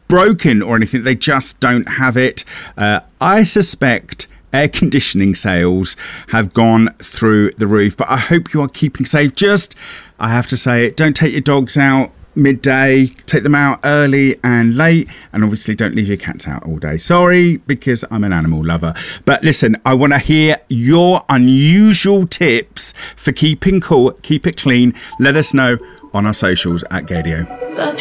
broken or anything. They just don't have it. I suspect air conditioning sales have gone through the roof, but I hope you are keeping safe. Just, I have to say it, don't take your dogs out midday, take them out early and late, and obviously don't leave your cats out all day. Sorry, because I'm an animal lover. But listen, I want to hear your unusual tips for keeping cool, keep it clean. Let us know on our socials at Gaydio.